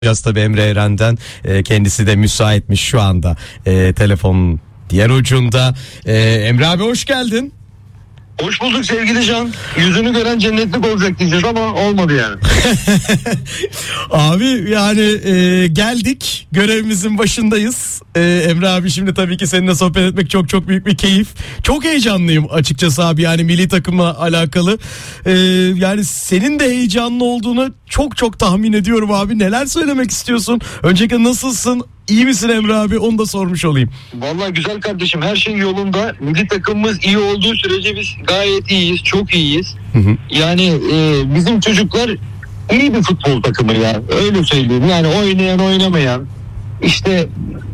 Biraz tabii Emre Eren'den kendisi de müsaitmiş şu anda telefonun diğer ucunda. Emre abi hoş geldin. Hoş bulduk sevgili Can. Yüzünü gören cennetlik olacak diyeceğiz ama olmadı yani. Abi yani geldik, görevimizin başındayız. Emre abi şimdi tabii ki seninle sohbet etmek çok çok büyük bir keyif. Çok heyecanlıyım açıkçası abi, yani milli takımla alakalı. Yani senin de heyecanlı olduğunu çok çok tahmin ediyorum abi. Neler söylemek istiyorsun? Öncelikle nasılsın? İyi misin Emre abi? Onu da sormuş olayım. Vallahi güzel kardeşim, her şey yolunda. Milli takımımız iyi olduğu sürece biz gayet iyiyiz. Çok iyiyiz. Yani bizim çocuklar iyi bir futbol takımı ya. Öyle söyleyeyim. Yani oynayan oynamayan, işte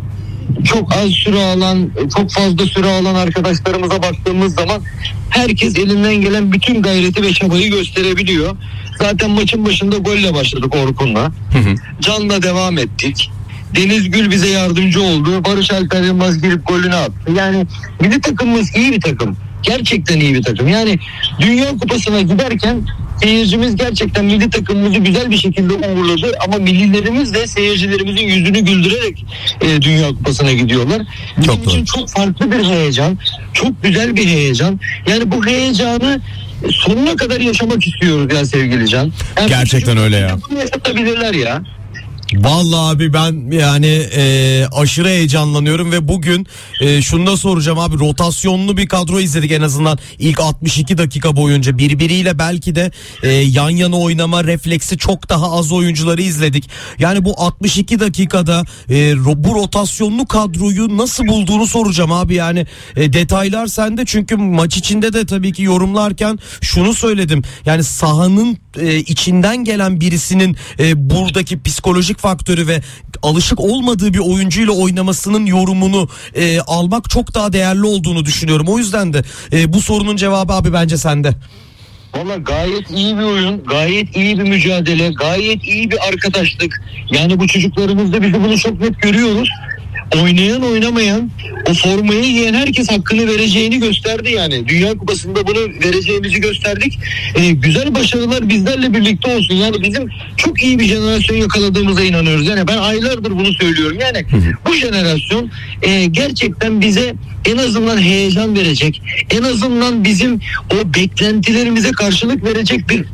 çok az süre alan, çok fazla süre alan arkadaşlarımıza baktığımız zaman herkes elinden gelen bütün gayreti ve çabayı gösterebiliyor. Zaten maçın başında golle başladık Orkun'la. Can'la devam ettik. Deniz Gül bize yardımcı oldu. Barış Alper Yılmaz girip golünü attı. Yani milli takımımız iyi bir takım. Gerçekten iyi bir takım. Yani Dünya Kupası'na giderken seyircimiz gerçekten milli takımımızı güzel bir şekilde uğurladı. Ama millilerimiz de seyircilerimizin yüzünü güldürerek Dünya Kupası'na gidiyorlar. Bizim için çok farklı bir heyecan. Çok güzel bir heyecan. Yani bu heyecanı sonuna kadar yaşamak istiyoruz ya sevgili Can. Yani gerçekten öyle ya. Yaşatabilirler ya. Vallahi abi ben yani aşırı heyecanlanıyorum ve bugün şunu da soracağım abi, rotasyonlu bir kadro izledik en azından ilk 62 dakika boyunca, birbiriyle belki de yan yana oynama refleksi çok daha az oyuncuları izledik. Yani bu 62 dakikada bu rotasyonlu kadroyu nasıl bulduğunu soracağım abi. Yani detaylar sende, çünkü maç içinde de tabii ki yorumlarken şunu söyledim, yani sahanın içinden gelen birisinin buradaki psikolojik faktörü ve alışık olmadığı bir oyuncuyla oynamasının yorumunu almak çok daha değerli olduğunu düşünüyorum. O yüzden de bu sorunun cevabı abi bence sende. Valla gayet iyi bir oyun, gayet iyi bir mücadele, gayet iyi bir arkadaşlık. Yani bu çocuklarımızda biz de bunu çok net görüyoruz. Oynayan oynamayan, o formayı giyen herkes hakkını vereceğini gösterdi yani. Dünya Kupası'nda bunu vereceğimizi gösterdik. Güzel başarılar bizlerle birlikte olsun. Yani bizim çok iyi bir jenerasyon yakaladığımıza inanıyoruz. Yani ben aylardır bunu söylüyorum. Yani bu jenerasyon gerçekten bize en azından heyecan verecek. En azından bizim o beklentilerimize karşılık verecek bir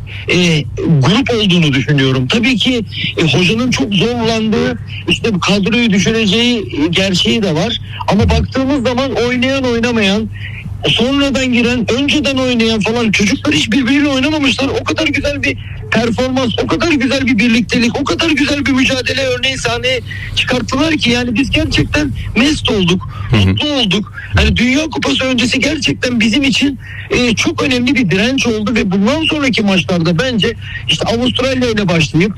grup olduğunu düşünüyorum. Tabii ki hocanın çok zorlandığı, işte bu kadroyu düşüreceği gerçeği de var. Ama baktığımız zaman oynayan oynamayan, sonradan giren, önceden oynayan falan çocuklar hiç birbiriyle oynamamışlar. O kadar güzel bir performans, o kadar güzel bir birliktelik, o kadar güzel bir mücadele örneği sahneye çıkarttılar ki yani biz gerçekten mest olduk, mutlu olduk. Yani Dünya Kupası öncesi gerçekten bizim için çok önemli bir direnç oldu ve bundan sonraki maçlarda bence işte Avustralya ile başlayıp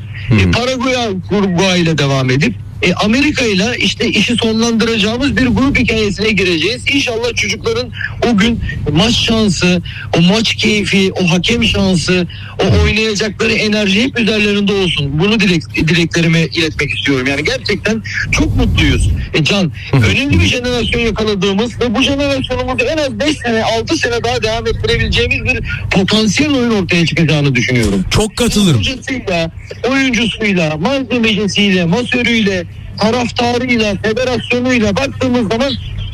Paraguay ile devam edip Amerika ile işte işi sonlandıracağımız bir grup hikayesine gireceğiz. İnşallah çocukların o gün maç şansı, o maç keyfi, o hakem şansı, o oynayacakları enerji hep üzerlerinde olsun. Bunu dileklerimi iletmek istiyorum. Yani gerçekten çok mutluyuz. Can, önemli bir jenerasyon yakaladığımız ve bu jenerasyonumuzu en az 5 sene, 6 sene daha devam ettirebileceğimiz bir potansiyel oyun ortaya çıkacağını düşünüyorum. Çok katılırım. Oyuncusuyla, malzemecisiyle, masörüyle, taraftarıyla, federasyonuyla baktığımız zaman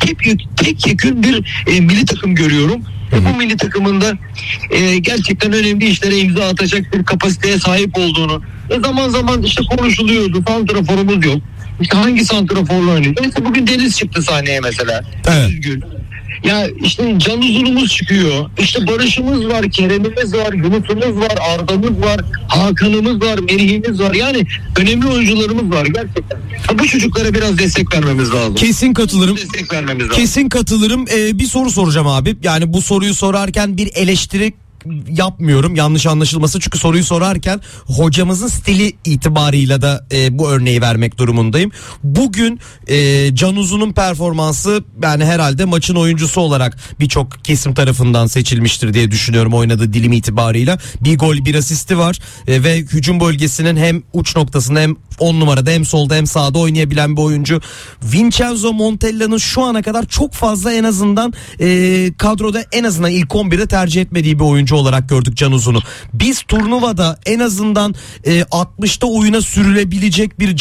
tek yekün bir milli takım görüyorum. Bu milli takımında gerçekten önemli işlere imza atacak bir kapasiteye sahip olduğunu zaman zaman işte konuşuluyordu. Santraforumuz yok. İşte hangi santraforla oynuyor? Mesela bugün Deniz çıktı sahneye mesela. Evet. Üzgün. Ya işte Can Uzun'umuz çıkıyor. İşte Barış'ımız var, Kerem'imiz var, Yunus'umuz var, Arda'mız var, Hakan'ımız var, Merih'imiz var. Yani önemli oyuncularımız var gerçekten. Bu çocuklara biraz destek vermemiz lazım. Kesin katılırım. Destek vermemiz lazım. Kesin katılırım. Bir soru soracağım abi. Yani bu soruyu sorarken bir eleştiri yapmıyorum, yanlış anlaşılması, çünkü soruyu sorarken hocamızın stili itibarıyla da bu örneği vermek durumundayım. Bugün Can Uzun'un performansı yani herhalde maçın oyuncusu olarak birçok kesim tarafından seçilmiştir diye düşünüyorum oynadığı dilim itibarıyla. Bir gol, bir asisti var ve hücum bölgesinin hem uç noktasında hem 10 numarada hem solda hem sağda oynayabilen bir oyuncu. Vincenzo Montella'nın şu ana kadar çok fazla en azından kadroda en azından ilk 11'de tercih etmediği bir oyuncu oyuncu olarak gördük Can Uzun'u. Biz turnuvada en azından 60'ta oyuna sürülebilecek bir